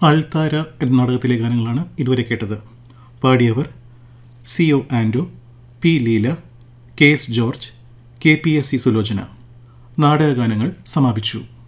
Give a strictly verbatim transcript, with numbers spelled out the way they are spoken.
അൾത്താര എന്ന നാടകത്തിലെ ഗാനങ്ങളാണ് ഇതുവരെ കേട്ടത്. പാടിയവർ സി ഒ ആൻഡോ, P Leela, K S George, K P S C Sulochana. നാടകഗാനങ്ങൾ സമാപിച്ചു.